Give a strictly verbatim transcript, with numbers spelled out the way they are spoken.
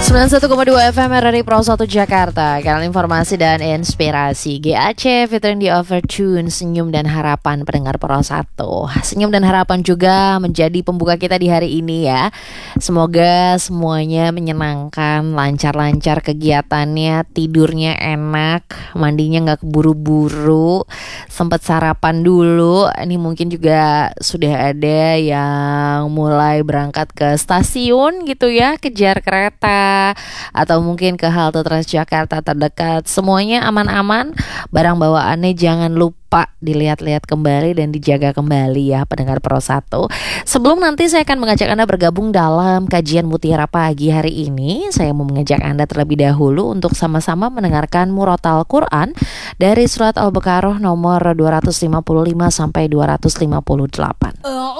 sembilan puluh satu koma dua F M R R I Pro satu Jakarta, kanal informasi dan inspirasi G A C featuring di Overtune, Senyum dan Harapan pendengar Pro satu. Senyum dan harapan juga menjadi pembuka kita di hari ini ya. Semoga semuanya menyenangkan, lancar-lancar kegiatannya, tidurnya enak, mandinya gak keburu-buru, sempat sarapan dulu. Ini mungkin juga sudah ada yang mulai berangkat ke stasiun gitu ya, kejar kereta atau mungkin ke halte Transjakarta terdekat. Semuanya aman-aman, barang bawaannya jangan lupa dilihat-lihat kembali dan dijaga kembali ya pendengar Pro satu. Sebelum nanti saya akan mengajak Anda bergabung dalam kajian Mutiara Pagi hari ini, saya mau mengajak Anda terlebih dahulu untuk sama-sama mendengarkan Murotal Quran dari surat Al-Baqarah nomor dua ratus lima puluh lima sampai dua ratus lima puluh delapan.